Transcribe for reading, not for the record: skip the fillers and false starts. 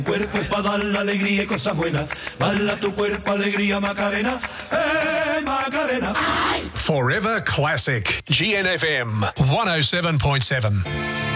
Cuerpo es para dar la alegría y cosas buenas. Bala tu cuerpo, alegría, Macarena. Macarena. Forever Classic. GNFM 107.7.